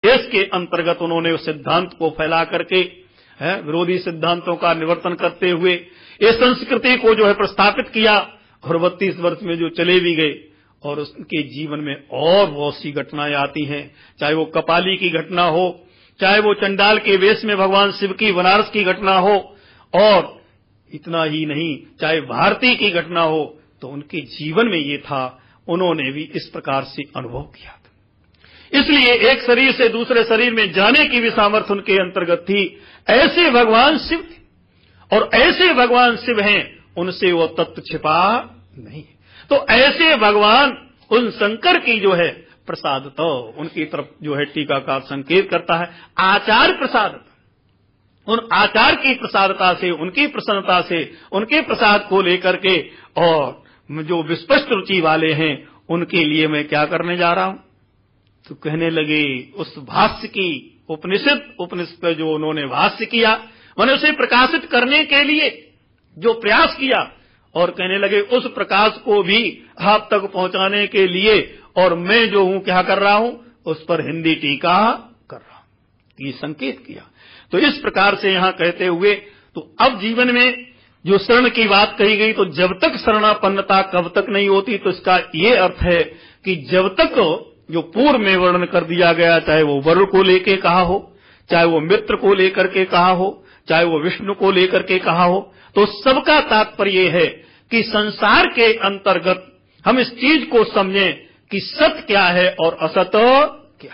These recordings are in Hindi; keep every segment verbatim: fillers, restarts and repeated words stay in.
देश के अंतर्गत उन्होंने उस सिद्धांत को फैला करके है, विरोधी सिद्धांतों का निवर्तन करते हुए इस संस्कृति को जो है प्रस्थापित किया, और बत्तीस वर्ष में जो चले भी गए, और उनके जीवन में और बहुत सी घटनाएं आती हैं, चाहे वो कपाली की घटना हो, चाहे वो चंडाल के वेश में भगवान शिव की बनारस की घटना हो, और इतना ही नहीं चाहे भारती की घटना हो, तो उनके जीवन में ये था, उन्होंने भी इस प्रकार से अनुभव किया था। इसलिए एक शरीर से दूसरे शरीर में जाने की भी सामर्थ्य उनके अंतर्गत थी। ऐसे भगवान शिव थे, और ऐसे भगवान शिव हैं, उनसे वो तत्व छिपा नहीं। तो ऐसे भगवान उन शंकर की जो है प्रसाद, तो उनकी तरफ जो है टीकाकार संकेत करता है, आचार प्रसाद। उन आचार की प्रसादता से, उनकी प्रसन्नता से, उनके प्रसाद को लेकर के, और जो विस्पष्ट रुचि वाले हैं उनके लिए मैं क्या करने जा रहा हूं, तो कहने लगे उस भाष्य की उपनिषद उपनिषद पर जो उन्होंने भाष्य किया, मैंने उसे प्रकाशित करने के लिए जो प्रयास किया, और कहने लगे उस प्रकाश को भी आप तक पहुंचाने के लिए, और मैं जो हूं क्या कर रहा हूं, उस पर हिंदी टीका कर रहा हूं, ये संकेत किया। तो इस प्रकार से यहां कहते हुए, तो अब जीवन में जो शरण की बात कही गई, तो जब तक शरणापन्नता कब तक नहीं होती, तो इसका ये अर्थ है कि जब तक जो पूर्व में वर्णन कर दिया गया, चाहे वो वरुण को लेके कहा हो, चाहे वो मित्र को लेकर के कहा हो, चाहे वो विष्णु को लेकर के कहा हो, तो सबका तात्पर्य है कि संसार के अंतर्गत हम इस चीज को समझें कि सत्य क्या है और असत क्या।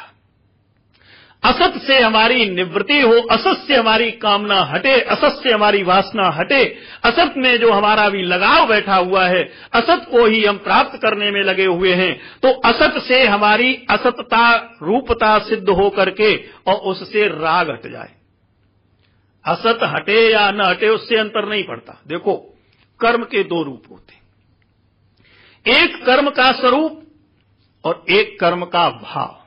असत से हमारी निवृत्ति हो, असत से हमारी कामना हटे, असत से हमारी वासना हटे, असत में जो हमारा भी लगाव बैठा हुआ है, असत को ही हम प्राप्त करने में लगे हुए हैं, तो असत से हमारी असतता रूपता सिद्ध हो करके और उससे राग हट जाए। असत हटे या न हटे उससे अंतर नहीं पड़ता। देखो, कर्म के दो रूप होते, एक कर्म का स्वरूप और एक कर्म का भाव।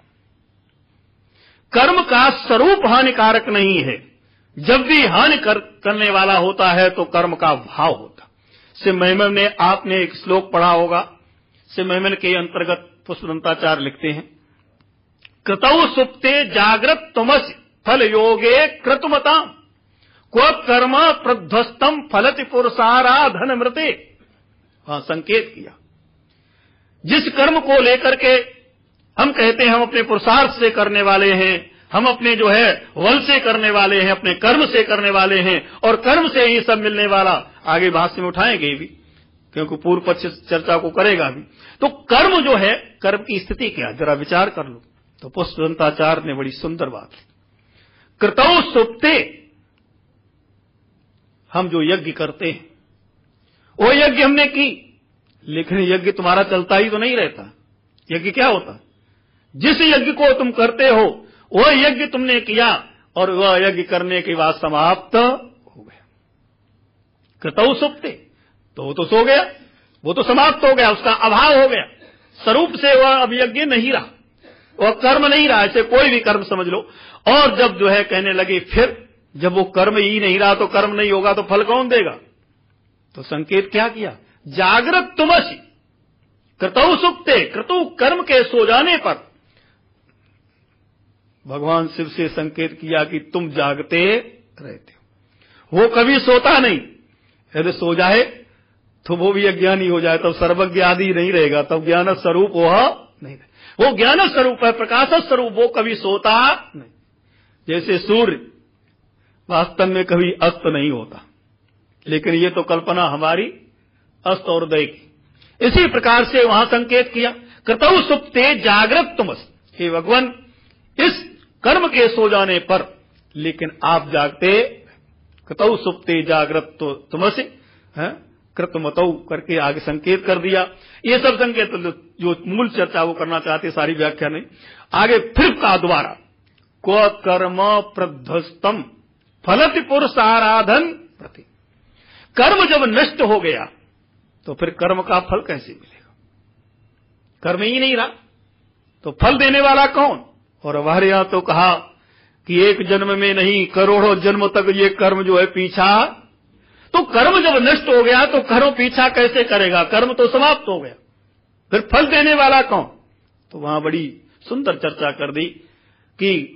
कर्म का स्वरूप हानिकारक नहीं है, जब भी हानि कर, करने वाला होता है तो कर्म का भाव होता। सिमहमन ने आपने एक श्लोक पढ़ा होगा, सिमहमन के अंतर्गत पुष्पदंताचार्य लिखते हैं, कृतौ सुप्ते जागृत तमस फल योगे कृतमताम क्व कर्म प्रध्वस्तम फलति पुरुषाराधन मृते। वहां संकेत किया, जिस कर्म को लेकर के हम कहते हैं हम अपने पुरुषार्थ से करने वाले हैं, हम अपने जो है बल से करने वाले हैं, अपने कर्म से करने वाले हैं, और कर्म से ही सब मिलने वाला, आगे भाष्य में उठाएंगे भी, क्योंकि पूर्व पक्ष चर्चा को करेगा भी। तो कर्म जो है, कर्म की स्थिति क्या, जरा विचार कर लो। तो पुष्पदंताचार्य ने बड़ी सुंदर बात की, कृतौ सुप्ते, हम जो यज्ञ करते हैं वो यज्ञ हमने की, लेकिन यज्ञ तुम्हारा चलता ही तो नहीं रहता। यज्ञ क्या होता है, जिस यज्ञ को तुम करते हो वह यज्ञ तुमने किया और वह यज्ञ करने के बाद समाप्त हो गया। कृतौ सुप्ते, तो वो तो सो गया, वो तो समाप्त हो गया, उसका अभाव हो गया, स्वरूप से वह अब यज्ञ नहीं रहा, वह कर्म नहीं रहा, ऐसे कोई भी कर्म समझ लो। और जब जो है कहने लगे फिर जब वो कर्म ही नहीं रहा तो कर्म नहीं होगा तो फल कौन देगा, तो संकेत क्या किया, जागृत तुमसि कृतौ सुप्ते, कृतु कर्म के सो जाने पर भगवान शिव से संकेत किया कि तुम जागते रहते हो, वो कभी सोता नहीं। यदि सो जाए तो वो भी अज्ञानी हो जाए, तब सर्वज्ञ आदि नहीं रहेगा, तब ज्ञान स्वरूप वह नहीं रहे। वो ज्ञान स्वरूप है, प्रकाश स्वरूप, वो कभी सोता नहीं। जैसे सूर्य वास्तव में कभी अस्त नहीं होता, लेकिन ये तो कल्पना हमारी अस्त और उदय की। इसी प्रकार से वहां संकेत किया, कृतौ सुप्ते जागृत तुमस, हे भगवान इस कर्म के सो जाने पर लेकिन आप जागते, कृतौ सुप्ते जागृत तो तुमसे कृतमतौ करके आगे संकेत कर दिया। ये सब संकेत जो मूल चर्चा वो करना चाहते, सारी व्याख्या नहीं। आगे फिर का द्वारा क्व कर्म प्रध्वस्तम फलति पुरुषाराधन प्रति, कर्म जब नष्ट हो गया तो फिर कर्म का फल कैसे मिलेगा, कर्म ही नहीं रहा तो फल देने वाला कौन। और हमारे यहां तो कहा कि एक जन्म में नहीं करोड़ों जन्म तक ये कर्म जो है पीछा, तो कर्म जब नष्ट हो गया तो कर्म पीछा कैसे करेगा, कर्म तो समाप्त हो गया, फिर फल देने वाला कौन। तो वहां बड़ी सुंदर चर्चा कर दी कि